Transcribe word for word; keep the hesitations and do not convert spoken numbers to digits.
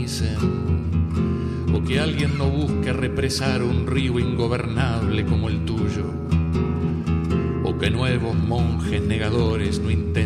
o que alguien no busque represar un río ingobernable como el tuyo, o que nuevos monjes negadores no intenten